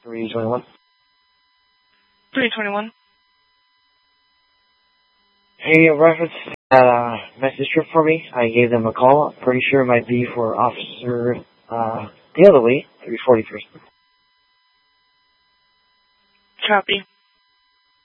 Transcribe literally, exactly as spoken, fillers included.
three twenty-one. three twenty-one. Hey, reference that uh, message trip for me. I gave them a call. Pretty sure it might be for Officer uh, Galloway, three forty-three. Copy.